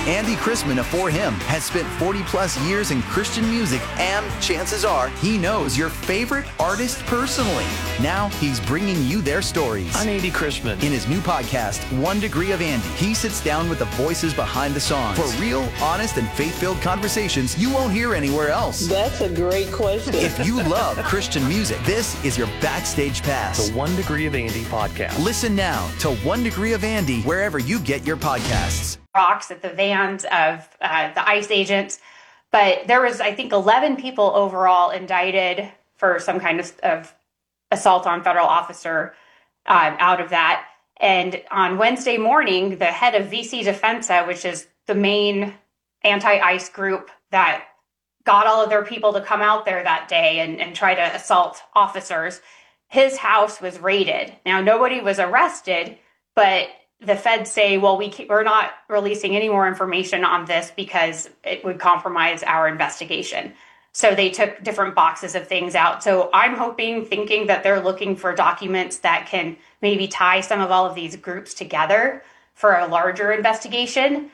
Andy Chrisman of For Him has spent 40-plus years in Christian music, and chances are he knows your favorite artist personally. Now he's bringing you their stories. I'm Andy Chrisman. In his new podcast, 1 Degree of Andy, he sits down with the voices behind the songs for real, honest, and faith-filled conversations you won't hear anywhere else. That's a great question. If you love Christian music, this is your backstage pass. The 1 Degree of Andy podcast. Listen now to 1 Degree of Andy wherever you get your podcasts. Rocks at the vans of the ICE agents. But there was, I think, 11 people overall indicted for some kind of assault on federal officer out of that. And on Wednesday morning, the head of VC Defensa, which is the main anti-ICE group that got all of their people to come out there that day and try to assault officers, his house was raided. Now, nobody was arrested, but the feds say, well, we're not releasing any more information on this because it would compromise our investigation. So they took different boxes of things out. So I'm thinking that they're looking for documents that can maybe tie some of all of these groups together for a larger investigation.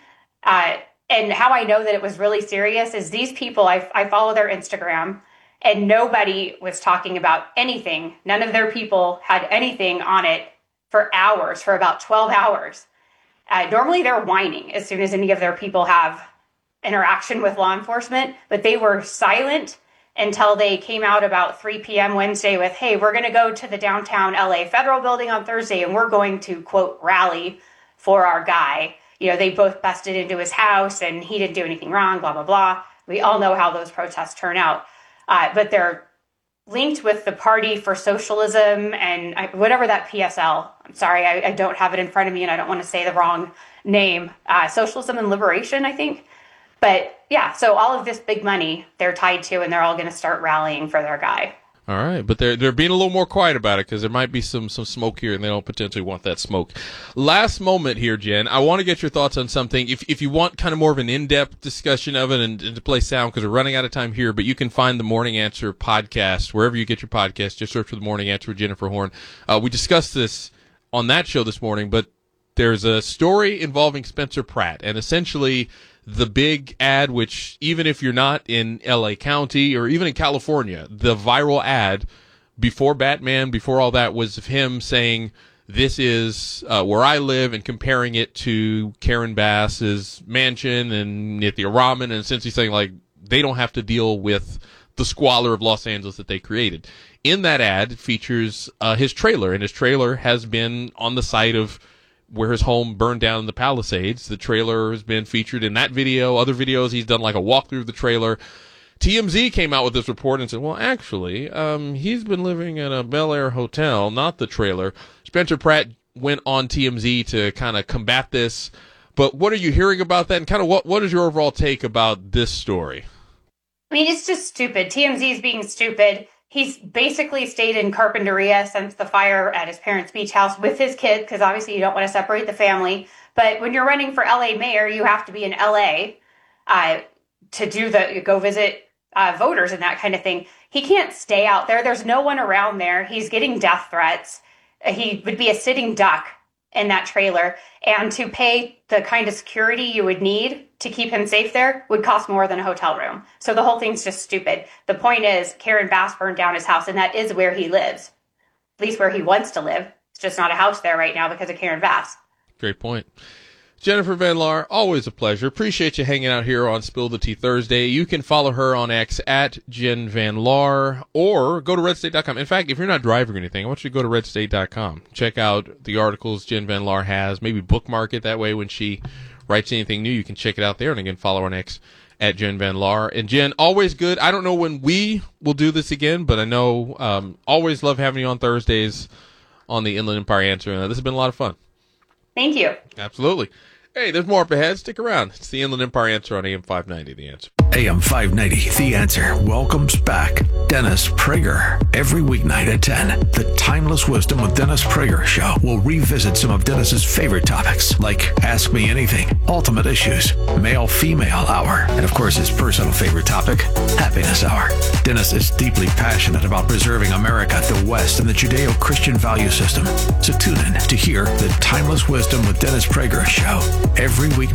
And how I know that it was really serious is these people, I follow their Instagram, and nobody was talking about anything. None of their people had anything on it for hours, for about 12 hours. Normally they're whining as soon as any of their people have interaction with law enforcement, but they were silent until they came out about 3 p.m. Wednesday with, hey, we're going to go to the downtown LA Federal Building on Thursday, and we're going to, quote, rally for our guy. You know, they both busted into his house, and he didn't do anything wrong, blah, blah, blah. We all know how those protests turn out. But they're linked with the Party for Socialism and whatever that PSL. I'm sorry, I don't have it in front of me, and I don't want to say the wrong name. Socialism and Liberation, I think. But yeah, so all of this big money they're tied to, and they're all going to start rallying for their guy. All right, but they're being a little more quiet about it because there might be some smoke here, and they don't potentially want that smoke. Last moment here, Jen. I want to get your thoughts on something. If you want kind of more of an in-depth discussion of it and to play sound, because we're running out of time here, but you can find the Morning Answer podcast wherever you get your podcast. Just search for the Morning Answer with Jennifer Horn. We discussed this on that show this morning, but there's a story involving Spencer Pratt, and essentially the big ad, which even if you're not in LA County or even in California, the viral ad before Batman, before all that, was of him saying, this is where I live, and comparing it to Karen Bass's mansion and Nithya Raman, and essentially saying, like, they don't have to deal with the squalor of Los Angeles that they created. In that ad features his trailer, and his trailer has been on the site of where his home burned down in the Palisades. The trailer has been featured in that video, other videos. He's done like a walkthrough of the trailer. TMZ came out with this report and said, well, actually, he's been living in a Bel Air hotel, not the trailer. Spencer Pratt went on TMZ to kind of combat this. But what are you hearing about that? And kind of what is your overall take about this story? I mean, it's just stupid. TMZ is being stupid. He's basically stayed in Carpinteria since the fire at his parents' beach house with his kid, because obviously you don't want to separate the family. But when you're running for LA mayor, you have to be in LA to go visit voters and that kind of thing. He can't stay out there. There's no one around there. He's getting death threats. He would be a sitting duck in that trailer. And to pay the kind of security you would need to keep him safe there would cost more than a hotel room. So the whole thing's just stupid. The point is, Karen Bass burned down his house, and that is where he lives. At least where he wants to live. It's just not a house there right now because of Karen Bass. Great point. Jennifer Van Laar, always a pleasure. Appreciate you hanging out here on Spill the Tea Thursday. You can follow her on X at Jen Van Laar, or go to redstate.com. In fact, if you're not driving or anything, I want you to go to redstate.com. Check out the articles Jen Van Laar has. Maybe bookmark it. That way when she writes anything new, you can check it out there. And again, follow her on X at Jen Van Laar. And Jen, always good. I don't know when we will do this again, but I know always love having you on Thursdays on the Inland Empire Answer. And this has been a lot of fun. Thank you. Absolutely. Hey, there's more up ahead. Stick around. It's the Inland Empire Answer on AM 590, The Answer. AM 590, The Answer welcomes back Dennis Prager. Every weeknight at 10, the Timeless Wisdom with Dennis Prager show will revisit some of Dennis's favorite topics, like Ask Me Anything, Ultimate Issues, Male-Female Hour, and of course his personal favorite topic, Happiness Hour. Dennis is deeply passionate about preserving America, the West, and the Judeo-Christian value system. So tune in to hear the Timeless Wisdom with Dennis Prager show every week